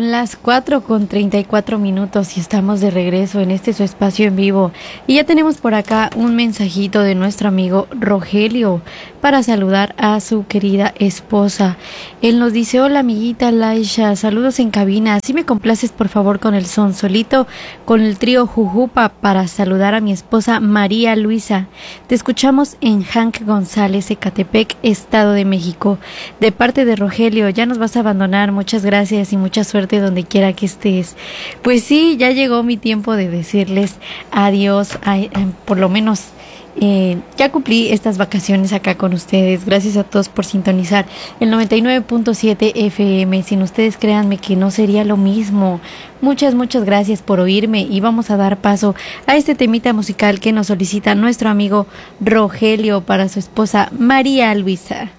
Son las 4:34 y estamos de regreso en este su espacio en vivo. Y ya tenemos por acá un mensajito de nuestro amigo Rogelio para saludar a su querida esposa. Él nos dice: hola amiguita Laisha, saludos en cabina. Si me complaces por favor con el son solito, con el trío Jujupa para saludar a mi esposa María Luisa. Te escuchamos en Hank González, Ecatepec, Estado de México. De parte de Rogelio, ya nos vas a abandonar. Muchas gracias y mucha suerte donde quiera que estés. Pues sí, ya llegó mi tiempo de decirles adiós. Por lo menos ya cumplí estas vacaciones acá con ustedes. Gracias a todos por sintonizar el 99.7 FM. Sin ustedes, créanme que no sería lo mismo. Muchas gracias por oírme y vamos a dar paso a este temita musical que nos solicita nuestro amigo Rogelio para su esposa María Luisa.